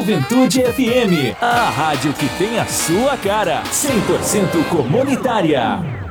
Juventude FM, a rádio que tem a sua cara, 100% comunitária.